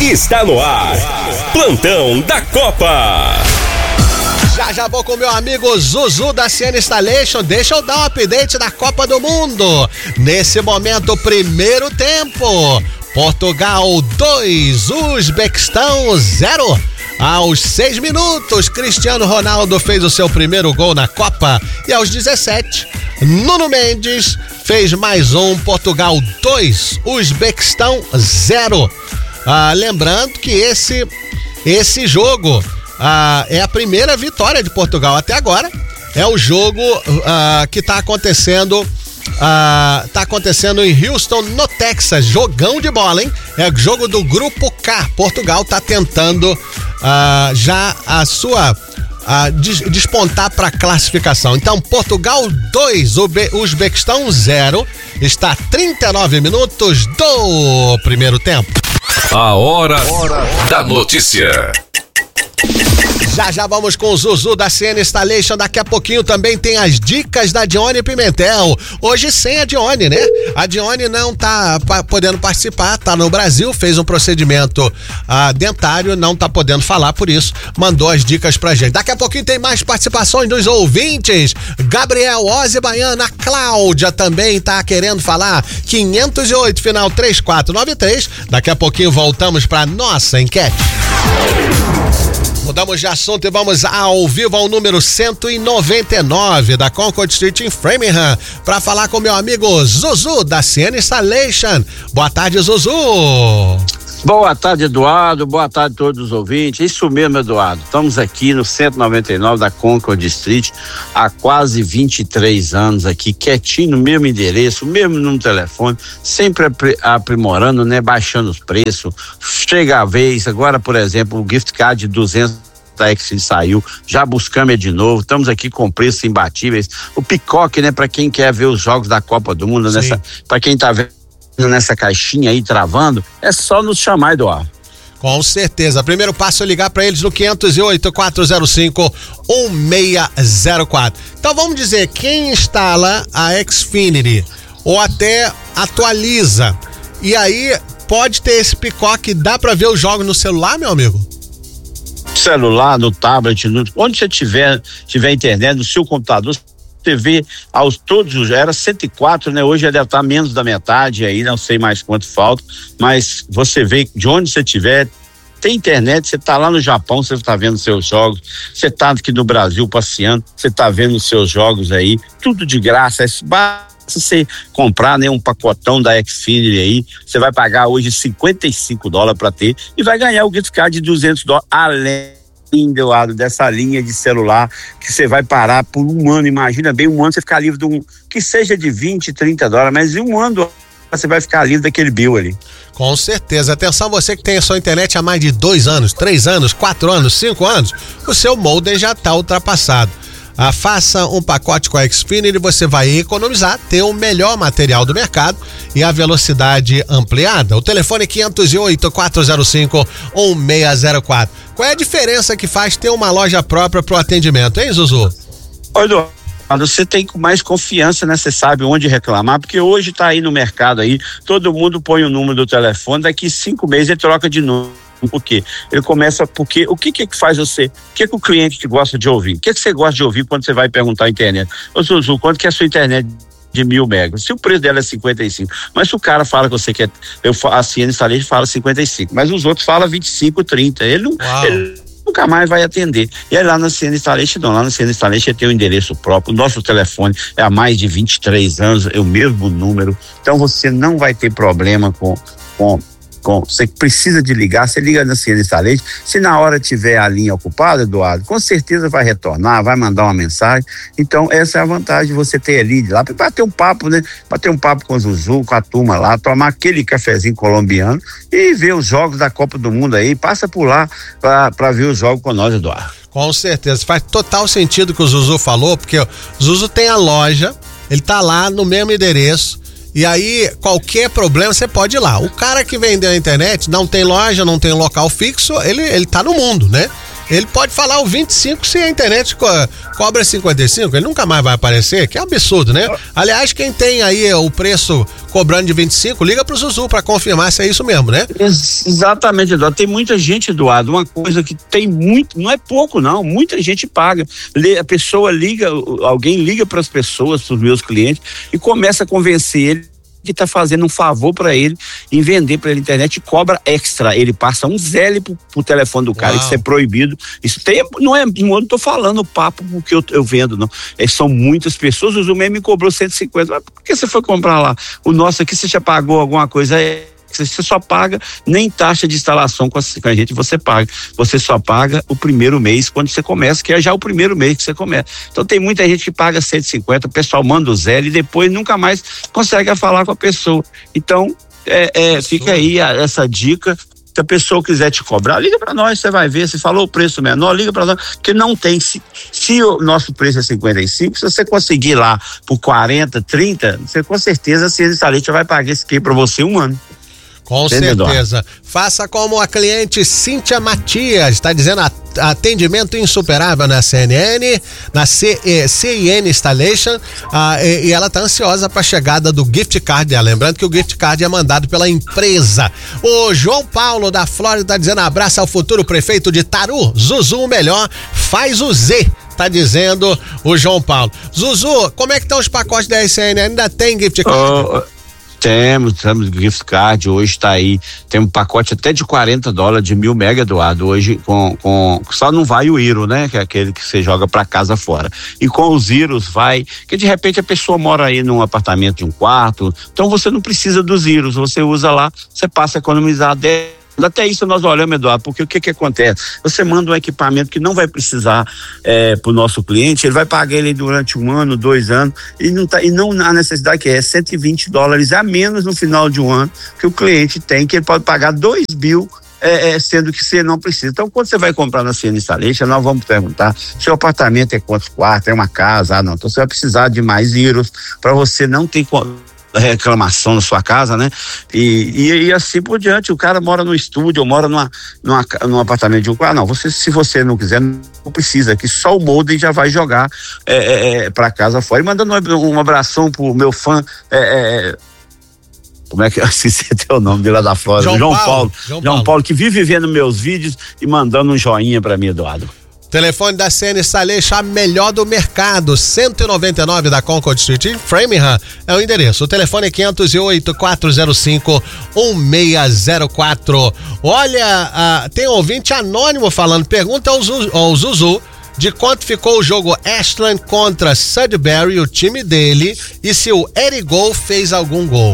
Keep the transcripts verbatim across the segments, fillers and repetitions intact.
Está no ar. Plantão da Copa. Já já vou com meu amigo Zuzu da C N Installation. Deixa eu dar um update da Copa do Mundo. Nesse momento, primeiro tempo. Portugal dois, Uzbequistão zero. Aos seis minutos, Cristiano Ronaldo fez o seu primeiro gol na Copa. E aos dezessete, Nuno Mendes fez mais um. Portugal dois, Uzbequistão zero. Ah, lembrando que esse, esse jogo ah, é a primeira vitória de Portugal até agora. É o jogo ah, que está acontecendo... Uh, tá acontecendo em Houston, no Texas. Jogão de bola, hein? É jogo do Grupo K. Portugal tá tentando uh, já a sua uh, des- despontar para classificação. Então, Portugal dois, Uzbequistão zero. Está trinta e nove minutos do primeiro tempo. A hora, hora da notícia. Já já vamos com o Zuzu da C N Installation. Daqui a pouquinho também tem as dicas da Dione Pimentel. Hoje sem a Dione, né? A Dione não tá pa- podendo participar, tá no Brasil, fez um procedimento ah, dentário, não tá podendo falar, por isso mandou as dicas pra gente. Daqui a pouquinho tem mais participações dos ouvintes. Gabriel, Ozzy Baiana, a Cláudia também tá querendo falar. quinhentos e oito, final três quatro nove três. Daqui a pouquinho voltamos pra nossa enquete. Mudamos de assunto e vamos ao vivo ao número cento e noventa e nove da Concord Street em Framingham para falar com meu amigo Zuzu da C N Installation. Boa tarde, Zuzu. Boa tarde, Eduardo. Boa tarde a todos os ouvintes. Isso mesmo, Eduardo. Estamos aqui no cento e noventa e nove da Concord Street há quase vinte e três anos aqui, quietinho, no mesmo endereço, mesmo no telefone, sempre aprimorando, né? Baixando os preços. Chega a vez, agora, por exemplo, o gift card de duzentos da X saiu, já buscamos de novo, estamos aqui com preços imbatíveis. O Picoque, né? Para quem quer ver os jogos da Copa do Mundo, nessa, para quem tá vendo nessa caixinha aí travando, é só nos chamar, Eduardo. Com certeza. Primeiro passo é ligar para eles no quinhentos e oito, quatrocentos e cinco, dezesseis zero quatro. Então vamos dizer, quem instala a Xfinity ou até atualiza, e aí pode ter esse Picoque, dá para ver os jogos no celular, meu amigo? Celular, no tablet, no, onde você tiver, tiver internet, no seu computador, T V aos todos, era cento e quatro, né? Hoje deve estar menos da metade aí, não sei mais quanto falta, mas você vê de onde você estiver, tem internet, você tá lá no Japão, você tá vendo seus jogos, você tá aqui no Brasil passeando, você tá vendo os seus jogos aí, tudo de graça, é basta você comprar, né, um pacotão da Xfinity aí, você vai pagar hoje cinquenta e cinco dólares para ter e vai ganhar o gift card de duzentos dólares, além Eduardo, dessa linha de celular que você vai parar por um ano. Imagina bem, um ano você ficar livre de um, que seja de vinte, trinta dólares, mas em um ano você vai ficar livre daquele bill ali. Com certeza. Atenção, você que tem a sua internet há mais de dois anos, três anos, quatro anos, cinco anos, o seu modem já está ultrapassado. Ah, faça um pacote com a Xfinity, você vai economizar, ter o melhor material do mercado e a velocidade ampliada. O telefone é quinhentos e oito, quatrocentos e cinco, dezesseis zero quatro. Qual é a diferença que faz ter uma loja própria para o atendimento, hein, Zuzu? Oi, Eduardo, você tem mais confiança, né? Você sabe onde reclamar, porque hoje tá aí no mercado aí, todo mundo põe o número do telefone, daqui cinco meses ele troca de número. Por quê? Ele começa porque, o que que faz você, o que que o cliente que gosta de ouvir, o que que você gosta de ouvir quando você vai perguntar a internet? Ô Zuzu, quanto que é a sua internet de mil megas? Se o preço dela é cinquenta e cinco, mas se o cara fala que você quer, eu, a C N Installation fala cinquenta e cinco, mas os outros falam vinte e cinco, trinta, ele não, ele nunca mais vai atender. E aí lá na C N Installation, não, lá na C N Installation tem um endereço próprio, o nosso telefone é há mais de vinte e três anos, é o mesmo número, então você não vai ter problema com, com Com, você precisa de ligar, você liga na C N Installation, se na hora tiver a linha ocupada, Eduardo, com certeza vai retornar, vai mandar uma mensagem. Então essa é a vantagem de você ter ali lá, para bater um papo, né? Bater um papo com o Zuzu, com a turma lá, tomar aquele cafezinho colombiano e ver os jogos da Copa do Mundo aí, passa por lá para ver os jogos com nós, Eduardo. Com certeza, faz total sentido o que o Zuzu falou, porque o Zuzu tem a loja, ele tá lá no mesmo endereço. E aí, qualquer problema, você pode ir lá. O cara que vendeu a internet não tem loja, não tem local fixo, ele, ele tá no mundo, né? ele pode falar o vinte e cinco se a internet co cobra cinquenta e cinco, ele nunca mais vai aparecer, que é absurdo, né? Aliás, quem tem aí o preço cobrando de vinte e cinco, liga pro Zuzu pra confirmar se é isso mesmo, né? Ex exatamente, Eduardo. Tem muita gente, Eduardo, uma coisa que tem muito, não é pouco não, muita gente paga. A pessoa liga, alguém liga para as pessoas, para os meus clientes e começa a convencer ele que está fazendo um favor para ele em vender para ele na internet e cobra extra. Ele passa um zele pro, pro telefone do cara. Uau. Isso é proibido. Isso tem, não é, não tô falando papo porque eu, eu vendo, não. É, são muitas pessoas. O Zoom me cobrou cento e cinquenta. Mas por que você foi comprar lá? O nosso aqui, você já pagou alguma coisa? É. Você só paga, nem taxa de instalação com a, com a gente você paga. Você só paga o primeiro mês quando você começa, que é já o primeiro mês que você começa. Então tem muita gente que paga cento e cinquenta, o pessoal manda o zero e depois nunca mais consegue falar com a pessoa. Então, é, é, fica aí a, essa dica. Se a pessoa quiser te cobrar, liga para nós, você vai ver. Se falou o preço menor, liga para nós, porque não tem. Se, se o nosso preço é cinquenta e cinco, se você conseguir lá por quarenta, trinta, você com certeza, se ele instalar, já vai pagar esse aqui para você um ano. Com Entendedor. certeza. Faça como a cliente Cíntia Matias, está dizendo atendimento insuperável na C N N, na C, eh, C I N Installation, ah, e, e ela está ansiosa para a chegada do gift card dela. Lembrando que o gift card é mandado pela empresa. O João Paulo da Flórida está dizendo abraço ao futuro prefeito de Taru. Zuzu, o melhor, faz o Z. Tá dizendo o João Paulo. Zuzu, como é que estão os pacotes da S N N? Ainda tem gift card? Oh. Temos, temos gift card, hoje tá aí, tem um pacote até de quarenta dólares de mil mega, Eduardo, hoje com, com, só não vai o Iro, né, que é aquele que você joga pra casa fora, e com os Iros vai, que de repente a pessoa mora aí num apartamento de um quarto, então você não precisa dos Iros, você usa lá, você passa a economizar dez. Até isso nós olhamos, Eduardo, porque o que que acontece? Você manda um equipamento que não vai precisar é, pro nosso cliente, ele vai pagar ele durante um ano, dois anos, e não, tá, e não a necessidade que é cento e vinte dólares a menos no final de um ano que o cliente tem, que ele pode pagar dois mil, é, é, sendo que você não precisa. Então, quando você vai comprar na C N Installation, nós vamos perguntar, seu apartamento é quantos quartos, é uma casa? Ah, não, então você vai precisar de mais giros para você não ter reclamação na sua casa, né? E, e, e assim por diante. O cara mora no estúdio, ou mora numa, numa, num apartamento de um quarto. Não, você, se você não quiser, não precisa, que só o modem já vai jogar é, é, é, pra casa fora. E mandando um, um abração pro meu fã, é, é, como é que assim você tem o nome de lá da Flórida? João, João Paulo, Paulo. João, João Paulo. Paulo, que vive vendo meus vídeos e mandando um joinha pra mim, Eduardo. Telefone da C N Installation, a melhor do mercado, cento e noventa e nove da Concord Street, em Framingham, é o endereço. O telefone é quinhentos e oito, quatrocentos e cinco, mil seiscentos e quatro. Olha, uh, tem um ouvinte anônimo falando, pergunta ao Zuzu, ao Zuzu de quanto ficou o jogo Ashland contra Sudbury, o time dele, e se o Eddie Gol fez algum gol.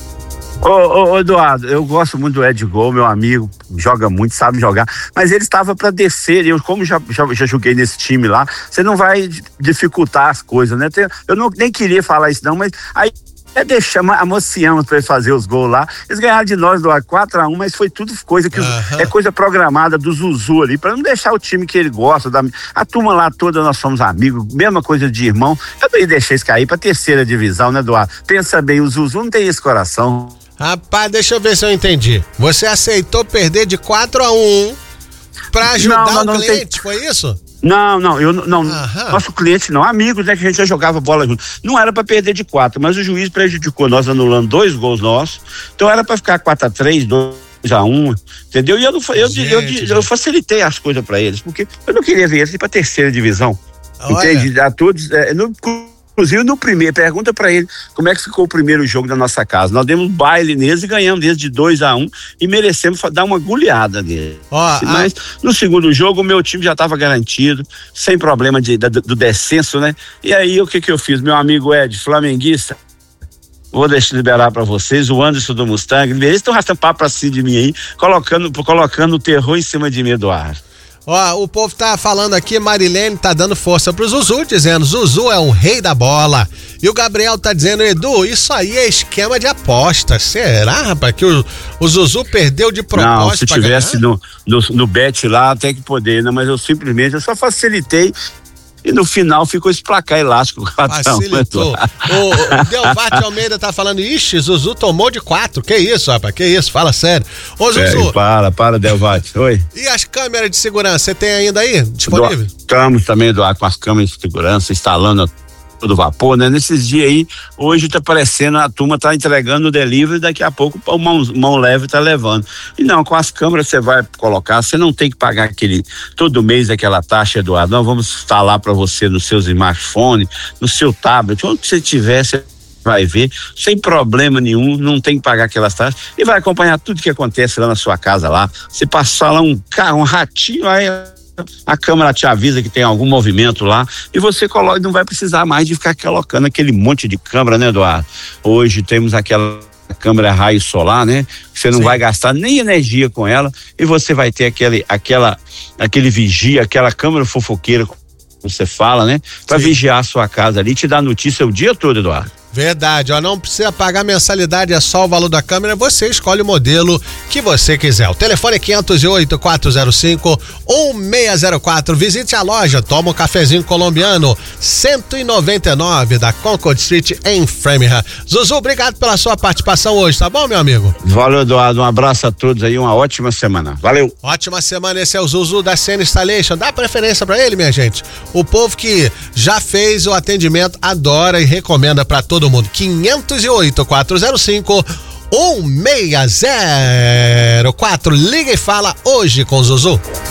Ô, ô, ô, Eduardo, eu gosto muito do Ed Gol, meu amigo, joga muito, sabe jogar, mas ele estava para descer, eu como já, já, já joguei nesse time lá, você não vai dificultar as coisas, né? Eu não, nem queria falar isso não, mas aí é deixar, amociamos para eles fazer os gols lá, eles ganharam de nós do quatro a um, mas foi tudo coisa que, uhum. é coisa programada do Zuzu ali, para não deixar o time que ele gosta, da, a turma lá toda nós somos amigos, mesma coisa de irmão, eu não ia deixar isso cair para terceira divisão, né, Eduardo? Pensa bem, o Zuzu não tem esse coração. Rapaz, deixa eu ver se eu entendi. Você aceitou perder de quatro a um pra ajudar não, não, não, o cliente, tem... foi isso? Não, não, eu não, Aham. Nosso cliente não, amigos, né, que a gente já jogava bola junto. Não era pra perder de quatro, mas o juiz prejudicou nós anulando dois gols nossos, então era pra ficar quatro a três, dois a um, entendeu? E eu, não, eu, gente, eu, eu, eu facilitei as coisas pra eles, porque eu não queria ver eles ir pra terceira divisão, Olha. entende? A todos, é, no, inclusive no primeiro, pergunta pra ele como é que ficou o primeiro jogo da nossa casa. Nós demos baile neles e ganhamos deles de dois a um e merecemos dar uma goleada nele. Oh, Mas ah. no segundo jogo o meu time já estava garantido, sem problema de, da, do descenso, né? E aí o que que eu fiz? Meu amigo Ed, flamenguista, vou deixar liberar pra vocês, o Anderson do Mustang, eles estão arrastando papo pra cima de mim aí, colocando, colocando o terror em cima de mim, Eduardo. Ó, o povo tá falando aqui, Marilene tá dando força pro Zuzu, dizendo, Zuzu é o rei da bola. E o Gabriel tá dizendo, Edu, isso aí é esquema de aposta. Será, rapaz, que o, o Zuzu perdeu de propósito? Não, se tivesse no, no, no bet lá, até que poder, né? Mas eu simplesmente, eu só facilitei e no final ficou esse placar elástico. Facilitou. O, o Delvate Almeida tá falando, ixi, Zuzu tomou de quatro, que isso, rapaz, que isso, fala sério. Ô, Zuzu. É, para, para, Delvate, oi. E as câmeras de segurança, você tem ainda aí, disponível? Estamos também, Eduardo, com as câmeras de segurança, instalando todo vapor, né? Nesses dias aí, hoje tá parecendo, a turma tá entregando o delivery, daqui a pouco o mão, mão leve tá levando. E não, com as câmeras você vai colocar, você não tem que pagar aquele, todo mês aquela taxa, Eduardo, nós vamos instalar para você nos seus smartphones, no seu tablet, onde você tiver, você vai ver, sem problema nenhum, não tem que pagar aquelas taxas, e vai acompanhar tudo que acontece lá na sua casa lá, você passar lá um carro, um ratinho, aí a câmera te avisa que tem algum movimento lá e você coloca, não vai precisar mais de ficar colocando aquele monte de câmera, né, Eduardo? Hoje temos aquela câmera raio solar, né? Você não Sim. vai gastar nem energia com ela e você vai ter aquele, aquela, aquele vigia, aquela câmera fofoqueira, você fala, né? Pra Sim. vigiar a sua casa ali e te dar notícia o dia todo, Eduardo. Verdade, ó, não precisa pagar mensalidade, é só o valor da câmera, você escolhe o modelo que você quiser. O telefone é quinhentos e oito, quatrocentos e cinco, dezesseis zero quatro. Visite a loja, toma um cafezinho colombiano, cento e noventa e nove da Concord Street em Framingham. Zuzu, obrigado pela sua participação hoje, tá bom, meu amigo? Valeu, Eduardo, um abraço a todos aí, uma ótima semana. Valeu. Ótima semana, esse é o Zuzu da C N Installation, dá preferência pra ele, minha gente. O povo que já fez o atendimento adora e recomenda pra todo Todo mundo. quinhentos e oito, quatrocentos e cinco, dezesseis zero quatro. Liga e fala hoje com o Zuzu.